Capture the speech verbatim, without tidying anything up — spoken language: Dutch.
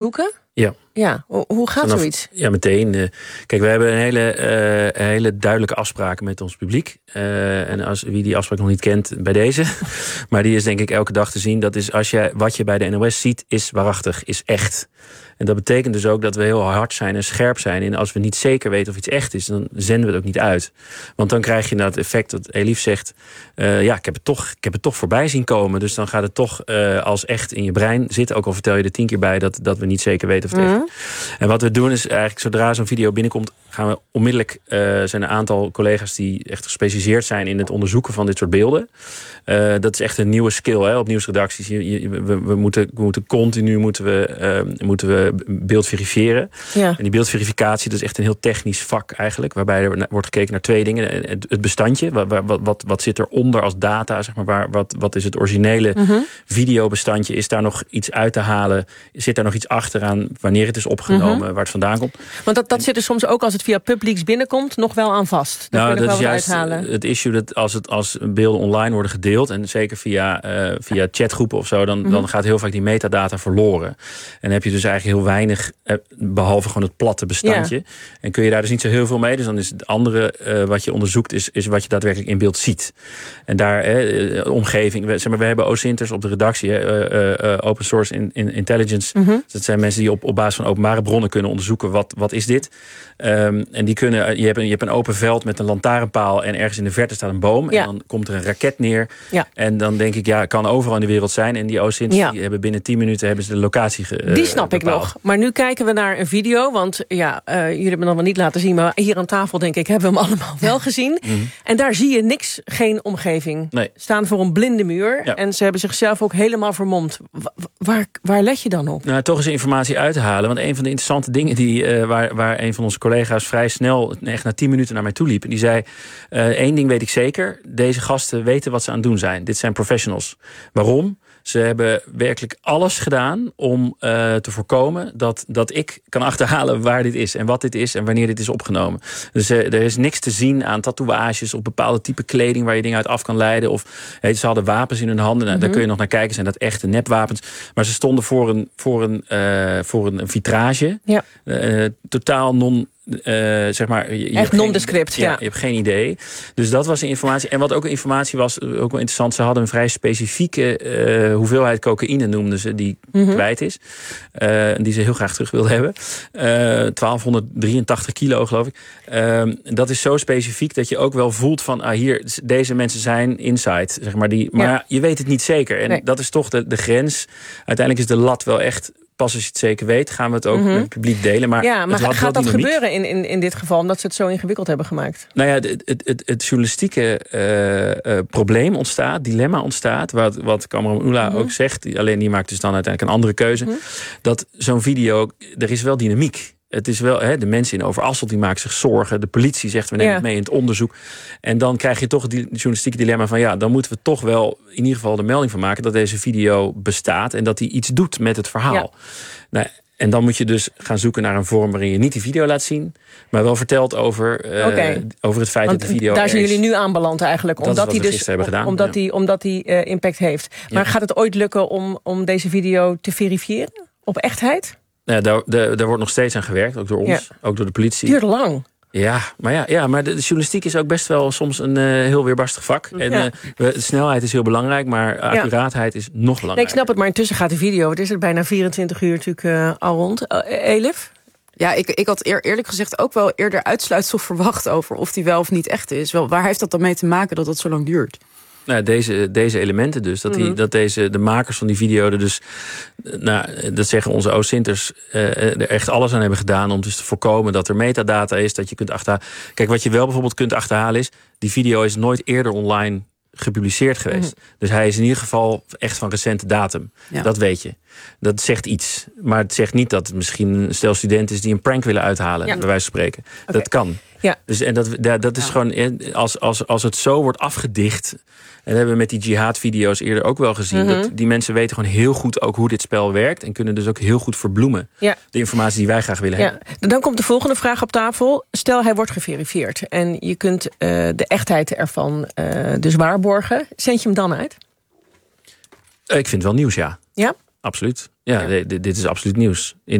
onderzoeken? Ja. Ja, hoe gaat Vanaf, zoiets? Ja, meteen. Uh, kijk, we hebben een hele, uh, een hele duidelijke afspraken met ons publiek. Uh, en als wie die afspraak nog niet kent, bij deze. Maar die is denk ik elke dag te zien. Dat is als je wat je bij de N O S ziet, is waarachtig, is echt. En dat betekent dus ook dat we heel hard zijn en scherp zijn. En als we niet zeker weten of iets echt is, dan zenden we het ook niet uit. Want dan krijg je nou het effect dat Elif zegt... Uh, ja, ik heb, het toch, ik heb het toch voorbij zien komen. Dus dan gaat het toch uh, als echt in je brein zitten. Ook al vertel je er tien keer bij dat, dat we niet zeker weten of het mm-hmm. echt is. En wat we doen is eigenlijk, zodra zo'n video binnenkomt, gaan we onmiddellijk... Uh, zijn een aantal collega's die echt gespecialiseerd zijn in het onderzoeken van dit soort beelden. Uh, dat is echt een nieuwe skill, hè, op nieuwsredacties. Je, je, we, we, moeten, we moeten continu moeten we, uh, moeten we beeld verifiëren. Ja. En die beeldverificatie, dat is echt een heel technisch vak eigenlijk. Waarbij er wordt gekeken naar twee dingen. Het, het bestandje, wat, wat, wat, wat zit eronder als data? Zeg maar, waar, wat, wat is het originele mm-hmm. videobestandje? Is daar nog iets uit te halen? Zit daar nog iets achteraan wanneer het is opgenomen? Mm-hmm. Waar het vandaan komt? Want dat, dat zit er soms ook als het via Publix binnenkomt nog wel aan vast. Dat nou, kun je dat nog wel is juist uithalen. Het issue dat als, het, als beelden online worden gedeeld, en zeker via, uh, via chatgroepen of zo, dan, mm-hmm. dan gaat heel vaak die metadata verloren. En dan heb je dus eigenlijk heel weinig, behalve gewoon het platte bestandje. Ja. En kun je daar dus niet zo heel veel mee. Dus dan is het andere uh, wat je onderzoekt, is, is wat je daadwerkelijk in beeld ziet. En daar, eh, omgeving, we, zeg maar, we hebben OSINTers op de redactie, uh, uh, Open Source in, in Intelligence. Mm-hmm. Dat zijn mensen die op, op basis van openbare bronnen kunnen onderzoeken, wat, wat is dit? Um, en die kunnen, je hebt, een, je hebt een open veld met een lantaarnpaal en ergens in de verte staat een boom. Ja. En dan komt er een raket neer. Ja. En dan denk ik, ja, het kan overal in de wereld zijn. En die OSINTs, ja. die hebben binnen tien minuten hebben ze de locatie ge, uh, Die snap bepaald. ik nog. Maar nu kijken we naar een video. Want ja, uh, jullie hebben hem nog niet laten zien. Maar hier aan tafel, denk ik, hebben we hem allemaal wel gezien. Mm-hmm. En daar zie je niks, geen omgeving. Nee. Staan voor een blinde muur. Ja. En ze hebben zichzelf ook helemaal vermomd. Wa- waar, waar let je dan op? Nou, toch eens informatie uithalen. Want een van de interessante dingen die, uh, waar, waar een van onze collega's vrij snel, echt na tien minuten naar mij toe liep. En die zei, uh, één ding weet ik zeker. Deze gasten weten wat ze aan het doen zijn. Dit zijn professionals. Waarom? Ze hebben werkelijk alles gedaan om uh, te voorkomen dat, dat ik kan achterhalen waar dit is en wat dit is en wanneer dit is opgenomen. Dus uh, er is niks te zien aan tatoeages of bepaalde type kleding waar je dingen uit af kan leiden. Of hey, ze hadden wapens in hun handen. Nou, mm-hmm. Daar kun je nog naar kijken. Zijn dat echte nepwapens? Maar ze stonden voor een, voor een, uh, voor een, een vitrage. Ja. Uh, totaal non... Uh, zeg maar, je, je echt nondescript, ja, ja. Je hebt geen idee. Dus dat was de informatie. En wat ook informatie was, ook wel interessant, ze hadden een vrij specifieke uh, hoeveelheid cocaïne, noemden ze, die mm-hmm. kwijt is. Uh, die ze heel graag terug wilden hebben. Uh, twaalfhonderddrieëntachtig kilo, geloof ik. Uh, dat is zo specifiek dat je ook wel voelt van, ah, hier, deze mensen zijn inside, zeg maar. Die, maar ja. je weet het niet zeker. En nee. dat is toch de, de grens. Uiteindelijk is de lat wel echt. Pas als je het zeker weet, gaan we het ook mm-hmm. met het publiek delen. Maar ja, maar het gaat dat dynamiek gebeuren in, in, in dit geval, omdat ze het zo ingewikkeld hebben gemaakt? Nou ja, het, het, het, het journalistieke uh, uh, probleem ontstaat, dilemma ontstaat, wat, wat Kamran Oela mm-hmm. ook zegt, alleen die maakt dus dan uiteindelijk een andere keuze, mm-hmm. dat zo'n video, er is wel dynamiek. Het is wel, hè, de mensen in Overasselt die maken zich zorgen. De politie zegt, we nemen ja. het mee in het onderzoek. En dan krijg je toch het journalistieke dilemma van, ja, dan moeten we toch wel in ieder geval de melding van maken dat deze video bestaat en dat hij iets doet met het verhaal. Ja. Nou, en dan moet je dus gaan zoeken naar een vorm waarin je niet die video laat zien, maar wel vertelt over, uh, okay. over het feit Want dat de video daar zijn jullie nu aanbeland eigenlijk. Dat omdat is wat die we dus, hebben gedaan. Omdat ja. die, omdat die uh, impact heeft. Maar ja. gaat het ooit lukken om, om deze video te verifiëren? Op echtheid? Ja, daar, daar, daar wordt nog steeds aan gewerkt, ook door ons, ja. ook door de politie. Duurt lang. Ja, maar, ja, ja, maar de, de journalistiek is ook best wel soms een uh, heel weerbarstig vak. En ja. uh, de snelheid is heel belangrijk, maar accuraatheid ja. is nog belangrijker. Nee, ik snap het, maar intussen gaat de video, het is er bijna vierentwintig uur natuurlijk uh, al rond. Uh, Elif? Ja, ik, ik had eer, eerlijk gezegd ook wel eerder uitsluitsel verwacht over of die wel of niet echt is. Wel, waar heeft dat dan mee te maken dat het zo lang duurt? Nou, deze, deze elementen dus. Dat, die, mm-hmm. dat deze, de makers van die video er dus, nou, dat zeggen onze OSINTers, uh, er echt alles aan hebben gedaan om dus te voorkomen dat er metadata is, dat je kunt achterhalen. Kijk, wat je wel bijvoorbeeld kunt achterhalen is, die video is nooit eerder online gepubliceerd geweest. Mm-hmm. Dus hij is in ieder geval echt van recente datum. Ja. Dat weet je. Dat zegt iets. Maar het zegt niet dat het misschien een stel studenten is die een prank willen uithalen, ja. bij wijze van spreken. Okay. Dat kan. Ja. Dus, en dat, dat is ja. gewoon, als, als, als het zo wordt afgedicht, en dat hebben we met die jihad-video's eerder ook wel gezien, mm-hmm. dat die mensen weten gewoon heel goed ook hoe dit spel werkt en kunnen dus ook heel goed verbloemen. Ja. De informatie die wij graag willen ja. hebben. Dan komt de volgende vraag op tafel. Stel, hij wordt geverifieerd en je kunt uh, de echtheid ervan uh, dus waarborgen. Zend je hem dan uit? Ik vind het wel nieuws, ja. Ja? Absoluut. Ja, ja. Dit, dit is absoluut nieuws. In